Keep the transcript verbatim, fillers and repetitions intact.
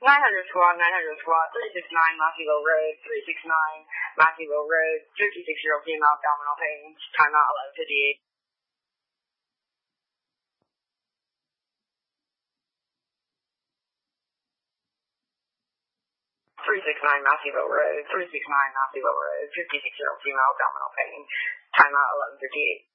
nine hundred squad, nine hundred squad, three six nine Masseyville Road, three six nine Masseyville Road, fifty-six-year-old female abdominal pain, timeout eleven fifty-eight. three six nine Masseyville Road, three six nine Masseyville Road, fifty-six-year-old female abdominal pain, timeout eleven fifty-eight.